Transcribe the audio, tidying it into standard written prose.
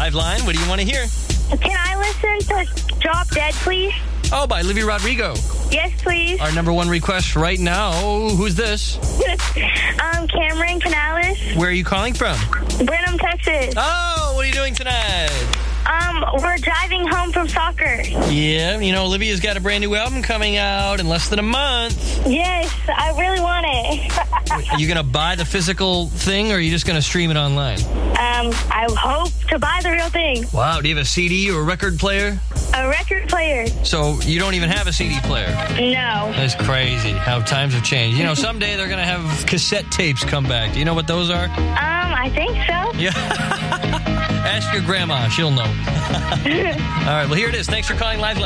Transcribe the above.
Live line, what do you want to hear? Can I listen to Drop Dead, please? Oh, by Olivia Rodrigo. Yes, please. Our number one request right now. Who's this? Cameron Canales. Where are you calling from? Brenham, Texas. Oh, what are you doing tonight? We're driving home from soccer. Yeah, Olivia's got a brand new album coming out in less than a month. Yes, I really want it. Are you going to buy the physical thing, or are you just going to stream it online? I hope to buy the real thing. Wow, do you have a CD or a record player? A record player. So you don't even have a CD player? No. That's crazy how times have changed. Someday they're going to have cassette tapes come back. Do you know what those are? I think so. Yeah. Ask your grandma. She'll know. All right, well, here it is. Thanks for calling Live.